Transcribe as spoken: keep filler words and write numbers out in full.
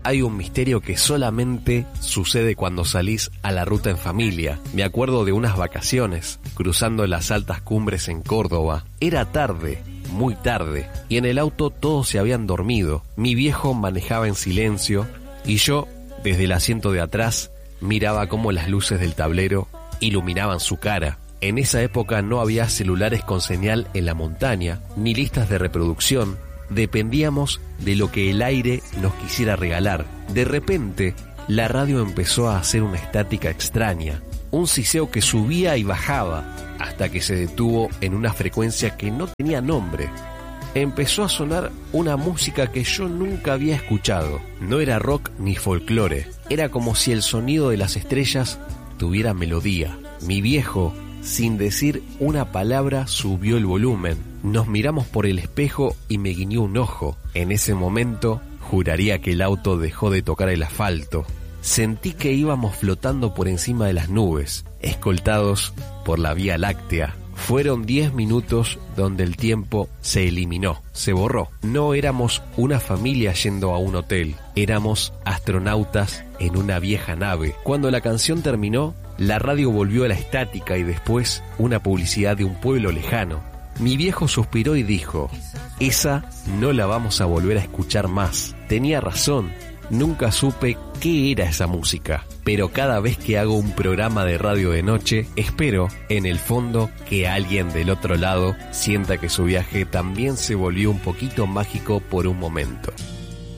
hay un misterio que solamente sucede cuando salís a la ruta en familia. Me acuerdo de unas vacaciones, cruzando las altas cumbres en Córdoba. Era tarde, muy tarde, y en el auto todos se habían dormido. Mi viejo manejaba en silencio, y yo, desde el asiento de atrás, miraba cómo las luces del tablero iluminaban su cara. En esa época no había celulares con señal en la montaña, ni listas de reproducción. Dependíamos de lo que el aire nos quisiera regalar. De repente, la radio empezó a hacer una estática extraña, un siseo que subía y bajaba, hasta que se detuvo en una frecuencia que no tenía nombre. Empezó a sonar una música que yo nunca había escuchado. No era rock ni folclore, era como si el sonido de las estrellas tuviera melodía. Mi viejo, sin decir una palabra, subió el volumen. Nos miramos por el espejo y me guiñó un ojo. En ese momento, juraría que el auto dejó de tocar el asfalto. Sentí que íbamos flotando por encima de las nubes, escoltados por la Vía Láctea. Fueron diez minutos donde el tiempo se eliminó, se borró. No éramos una familia yendo a un hotel, éramos astronautas en una vieja nave. Cuando la canción terminó, la radio volvió a la estática y después una publicidad de un pueblo lejano. Mi viejo suspiró y dijo: esa no la vamos a volver a escuchar más. Tenía razón, nunca supe qué era esa música, pero cada vez que hago un programa de radio de noche, espero, en el fondo, que alguien del otro lado sienta que su viaje también se volvió un poquito mágico por un momento.